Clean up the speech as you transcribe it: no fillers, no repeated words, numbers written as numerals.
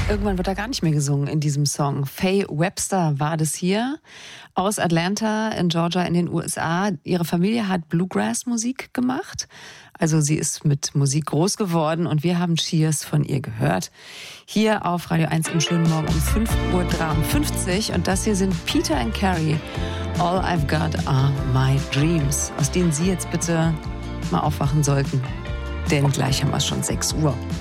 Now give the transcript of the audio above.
Irgendwann wird da gar nicht mehr gesungen in diesem Song. Faye Webster war das hier aus Atlanta in Georgia in den USA. Ihre Familie hat Bluegrass-Musik gemacht. Also sie ist mit Musik groß geworden und wir haben Cheers von ihr gehört. Hier auf Radio 1 im schönen Morgen um 5:53 Uhr. Und das hier sind Peter and Carrie. All I've got are my dreams. Aus denen Sie jetzt bitte mal aufwachen sollten. Denn gleich haben wir schon 6 Uhr.